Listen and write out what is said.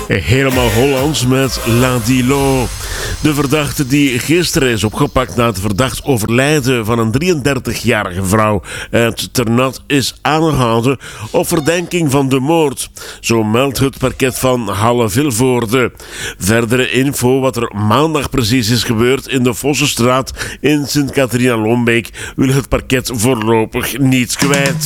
Helemaal Hollands met La Dilo. De verdachte die gisteren is opgepakt na het verdacht overlijden van een 33-jarige vrouw uit Ternat is aangehouden op verdenking van de moord. Zo meldt het parket van Halle-Vilvoorde. Verdere info wat er maandag precies is gebeurd in de Vossenstraat in Sint-Catharina-Lombeek wil het parket voorlopig niet kwijt.